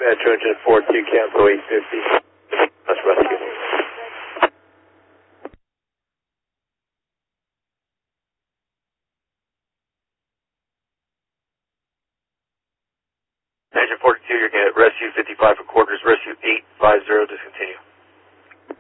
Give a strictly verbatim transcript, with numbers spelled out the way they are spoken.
Metro Engine four two, cancel eight fifty. That's rescue. Engine forty-two, you're going to rescue fifty-five for quarters, rescue eight five zero, discontinue.